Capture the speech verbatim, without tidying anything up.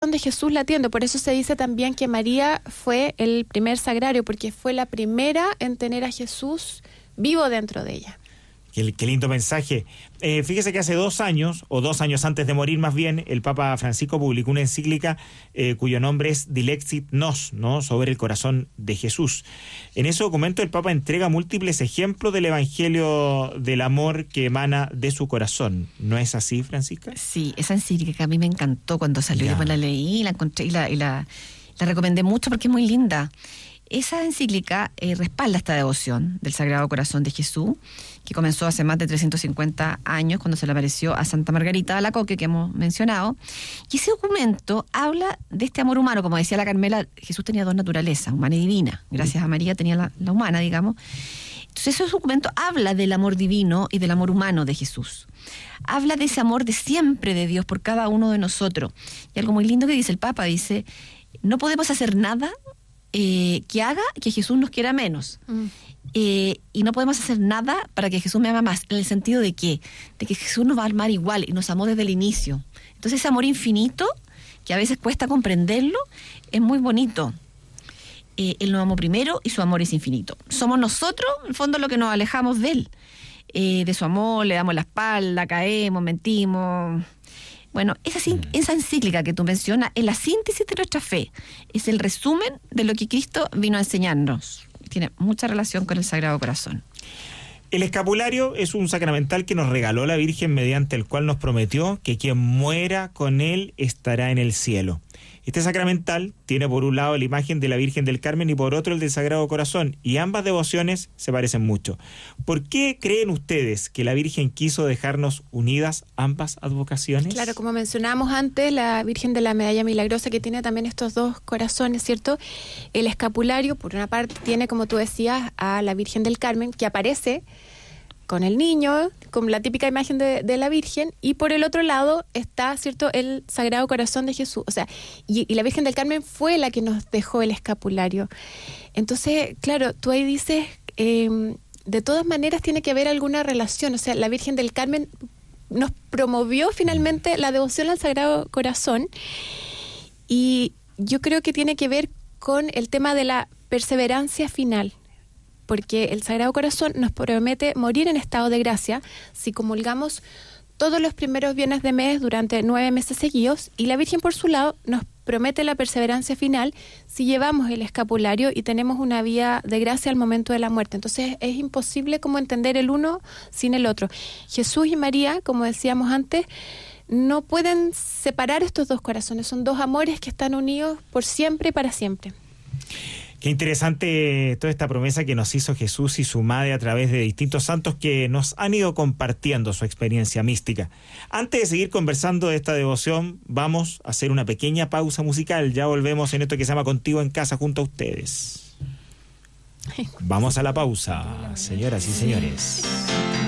Corazón de Jesús latiendo. Por eso se dice también que María fue el primer sagrario, porque fue la primera en tener a Jesús vivo dentro de ella. Qué, qué lindo mensaje. Eh, fíjese que hace dos años, o dos años antes de morir más bien, el Papa Francisco publicó una encíclica eh, cuyo nombre es Dilexit Nos, ¿no? Sobre el corazón de Jesús. En ese documento el Papa entrega múltiples ejemplos del evangelio del amor que emana de su corazón. ¿No es así, Francisca? Sí, esa encíclica que a mí me encantó cuando salió. Ya. Yo la leí, la encontré y la, y la, la recomendé mucho porque es muy linda. Esa encíclica eh, respalda esta devoción del Sagrado Corazón de Jesús, que comenzó hace más de trescientos cincuenta años, cuando se le apareció a Santa Margarita de Alacoque, que hemos mencionado. Y ese documento habla de este amor humano. Como decía la Carmela, Jesús tenía dos naturalezas, humana y divina. Gracias a María tenía la, la humana, digamos. Entonces ese documento habla del amor divino y del amor humano de Jesús. Habla de ese amor de siempre de Dios por cada uno de nosotros. Y algo muy lindo que dice el Papa, dice, no podemos hacer nada Eh, que haga que Jesús nos quiera menos. Mm. Eh, y no podemos hacer nada para que Jesús me ama más. ¿En el sentido de qué? De que Jesús nos va a amar igual y nos amó desde el inicio. Entonces ese amor infinito, que a veces cuesta comprenderlo, es muy bonito. Eh, él nos amó primero y su amor es infinito. Somos nosotros, en el fondo, lo que nos alejamos de él. Eh, de su amor, le damos la espalda, caemos, mentimos. Bueno, esa, esa encíclica que tú mencionas es la síntesis de nuestra fe, es el resumen de lo que Cristo vino a enseñarnos. Tiene mucha relación con el Sagrado Corazón. El escapulario es un sacramental que nos regaló la Virgen, mediante el cual nos prometió que quien muera con él estará en el cielo. Este sacramental tiene por un lado la imagen de la Virgen del Carmen y por otro el del Sagrado Corazón, y ambas devociones se parecen mucho. ¿Por qué creen ustedes que la Virgen quiso dejarnos unidas ambas advocaciones? Claro, como mencionábamos antes, la Virgen de la Medalla Milagrosa, que tiene también estos dos corazones, ¿cierto? El escapulario, por una parte, tiene, como tú decías, a la Virgen del Carmen, que aparece con el niño, con la típica imagen de, de la Virgen, y por el otro lado está, ¿cierto?, el Sagrado Corazón de Jesús. O sea, y, y la Virgen del Carmen fue la que nos dejó el escapulario. Entonces, claro, tú ahí dices, eh, de todas maneras tiene que haber alguna relación. O sea, la Virgen del Carmen nos promovió finalmente la devoción al Sagrado Corazón, y yo creo que tiene que ver con el tema de la perseverancia final, porque el Sagrado Corazón nos promete morir en estado de gracia si comulgamos todos los primeros viernes de mes durante nueve meses seguidos, y la Virgen, por su lado, nos promete la perseverancia final si llevamos el escapulario y tenemos una vía de gracia al momento de la muerte. Entonces es imposible como entender el uno sin el otro. Jesús y María, como decíamos antes, no pueden separar estos dos corazones, son dos amores que están unidos por siempre y para siempre. Qué interesante toda esta promesa que nos hizo Jesús y su madre a través de distintos santos que nos han ido compartiendo su experiencia mística. Antes de seguir conversando de esta devoción, vamos a hacer una pequeña pausa musical. Ya volvemos en esto que se llama Contigo en Casa junto a ustedes. Vamos a la pausa, señoras y señores.